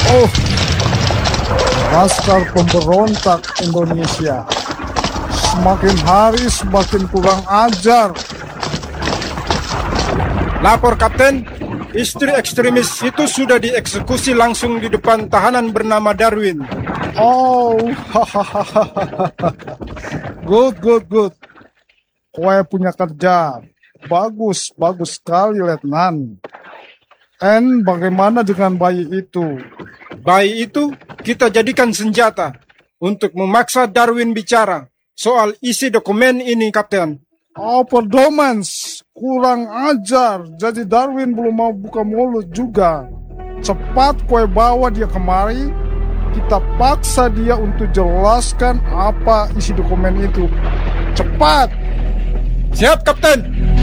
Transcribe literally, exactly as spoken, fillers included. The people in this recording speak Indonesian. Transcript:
Oh, Laskar Pemberontak Indonesia. Semakin hari semakin kurang ajar. Lapor, Kapten. Istri ekstremis itu sudah dieksekusi langsung di depan tahanan bernama Darwin. Oh, hahaha. Good, good, good. Kowe punya kerja. Bagus, bagus sekali, Letnan. And bagaimana dengan bayi itu? Bayi itu kita jadikan senjata untuk memaksa Darwin bicara soal isi dokumen ini, Kapten. Oh, perdomans. Kurang ajar. Jadi Darwin belum mau buka mulut juga. Cepat kowe bawa dia kemari. Kita paksa dia untuk jelaskan apa isi dokumen itu. Cepat. Siap, Kapten.